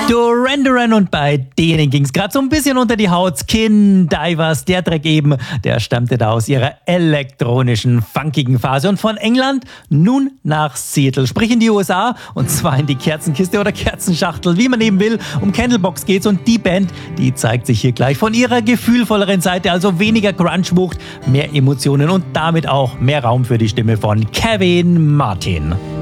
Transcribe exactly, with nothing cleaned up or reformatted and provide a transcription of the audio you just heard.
Duran Duran, und bei denen ging es gerade so ein bisschen unter die Haut. Skin Divers, der Track eben, der stammte da aus ihrer elektronischen, funkigen Phase. Und von England nun nach Seattle, sprich in die U S A, und zwar in die Kerzenkiste oder Kerzenschachtel, wie man eben will. Um Candlebox geht's, und die Band, die zeigt sich hier gleich von ihrer gefühlvolleren Seite, also weniger Grunge-Wucht, mehr Emotionen und damit auch mehr Raum für die Stimme von Kevin Martin.